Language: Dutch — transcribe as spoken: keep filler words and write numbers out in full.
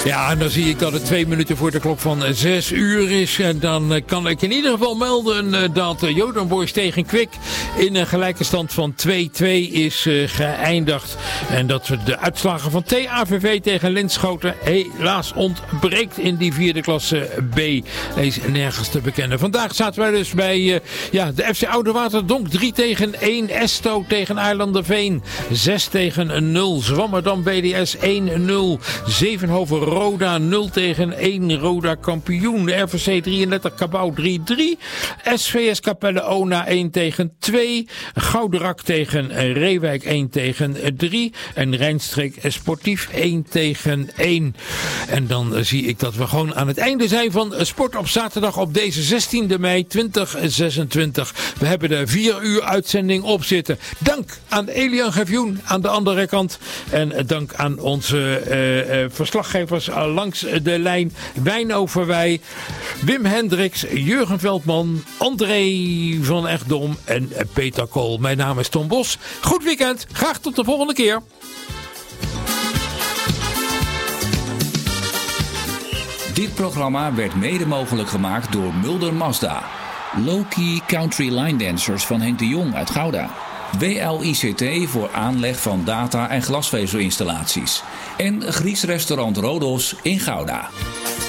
Ja, en dan zie ik dat het twee minuten voor de klok van zes uur is. En dan kan ik in ieder geval melden dat Jodon Boys tegen Kwik in een gelijke stand van twee twee is uh, geëindigd. En dat we de uitslagen van T A V V tegen Linschoten helaas ontbreekt in die vierde klasse B. Is nergens te bekennen. Vandaag zaten wij dus bij uh, ja, de F C Oudewater-Donk drie tegen één. Esto tegen Eilanderveen zes tegen nul. Zwammerdam B D S één nul. Zevenhoven Roda nul tegen één. Roda kampioen. De R V C drieëndertig Cabau drie drie. S V S Capelle Ona één tegen twee. Gouderak tegen Reewijk één tegen drie. En Rijnstreek Sportief één tegen één. En dan zie ik dat we gewoon aan het einde zijn van Sport op zaterdag op deze zestiende mei tweeduizend zesentwintig. We hebben de vier uur uitzending op zitten. Dank aan Elian Gevioen aan de andere kant. En dank aan onze uh, uh, verslaggevers uh, langs de lijn. Wijnoverwij, Wim Hendricks, Jurgen Veldman, André van Echtdom en Peter Kool. Mijn naam is Tom Bos. Goed weekend. Graag tot de volgende keer. Dit programma werd mede mogelijk gemaakt door Mulder Mazda. Low-key Country Line Dancers van Henk de Jong uit Gouda. W L I C T voor aanleg van data- en glasvezelinstallaties. En Grieks restaurant Rodos in Gouda.